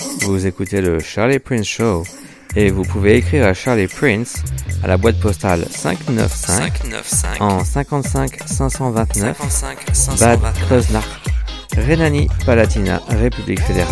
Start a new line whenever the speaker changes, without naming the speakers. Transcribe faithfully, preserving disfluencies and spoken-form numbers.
Vous écoutez le Charlie Prince Show et vous pouvez écrire à Charlie Prince à la boîte postale cinq cent quatre-vingt-quinze en cinquante-cinq cinq cent vingt-neuf Bad Kreuznach, Rhénanie-Palatinat, République fédérale.